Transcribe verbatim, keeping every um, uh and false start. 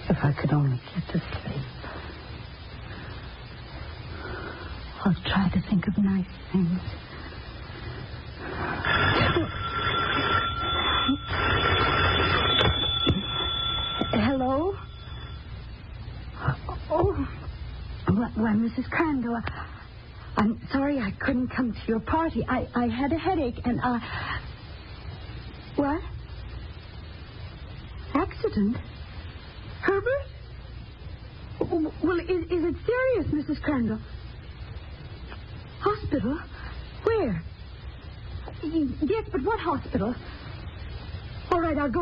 If I could only get to sleep. I'll try to think of nice things. Hello? Oh, why, why Missus Crandall, I'm sorry I couldn't come to your party. I, I had a headache and I... What? Accident? Herbert? Well, is, is it serious, Missus Crandall? Hospital? Where? Yes, but what hospital? All right, I'll go.